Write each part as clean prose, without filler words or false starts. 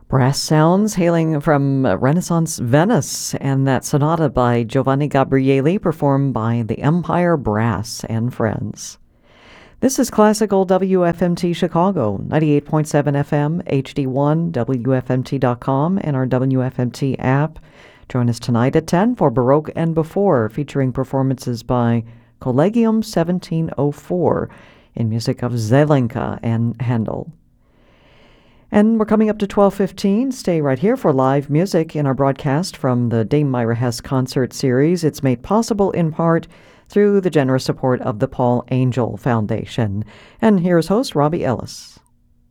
Brass sounds hailing from Renaissance Venice, and that sonata by Giovanni Gabrieli performed by the Empire Brass and Friends. This is Classical WFMT Chicago, 98.7 FM, HD1, WFMT.com, and our WFMT app. Join us tonight at 10 for Baroque and Before, featuring performances by Collegium 1704 in music of Zelenka and Handel. And we're coming up to 12:15. Stay right here for live music in our broadcast from the Dame Myra Hess concert series. It's made possible in part through the generous support of the Paul Angel Foundation. And here's host Robbie Ellis.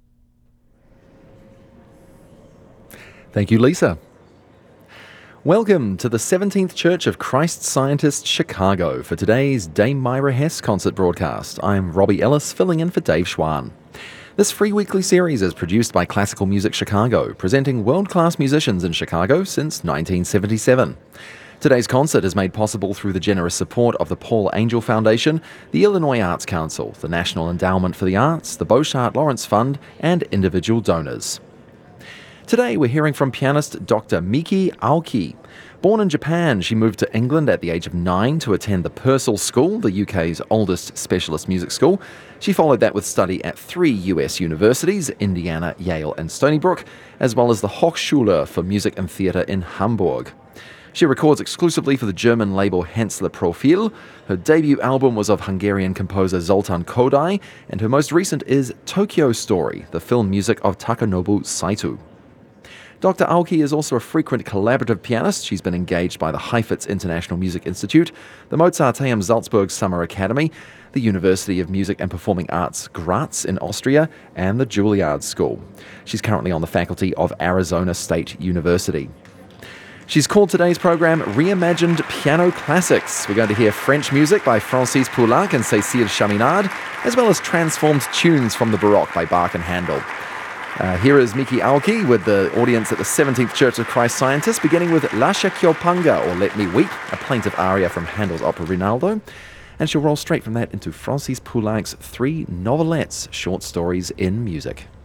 Thank you, Lisa. Welcome to the 17th Church of Christ Scientist Chicago for today's Dame Myra Hess concert broadcast. I'm Robbie Ellis, filling in for Dave Schwan. This free weekly series is produced by Classical Music Chicago, presenting world-class musicians in Chicago since 1977. Today's concert is made possible through the generous support of the Paul Angel Foundation, the Illinois Arts Council, the National Endowment for the Arts, the Bouchard Lawrence Fund, and individual donors. Today we're hearing from pianist Dr. Miki Aoki. Born in Japan, she moved to England at the age of 9 to attend the Purcell School, the UK's oldest specialist music school. She followed that with study at 3 US universities, Indiana, Yale and Stony Brook, as well as the Hochschule for Music and Theatre in Hamburg. She records exclusively for the German label Hensler Profil. Her debut album was of Hungarian composer Zoltán Kodály, and her most recent is Tokyo Story, the film music of Takanobu Saito. Dr. Aoki is also a frequent collaborative pianist. She's been engaged by the Heifetz International Music Institute, the Mozarteum Salzburg Summer Academy, the University of Music and Performing Arts Graz in Austria, and the Juilliard School. She's currently on the faculty of Arizona State University. She's called today's program Reimagined Piano Classics. We're going to hear French music by Francis Poulenc and Cécile Chaminade, as well as transformed tunes from the Baroque by Bach and Handel. Here is Miki Aoki with the audience at the 17th Church of Christ Scientist, beginning with Lascia ch'io panga, or Let Me Weep, a plaintive aria from Handel's opera Rinaldo. And she'll roll straight from that into Francis Poulenc's 3 novelettes, short stories in music.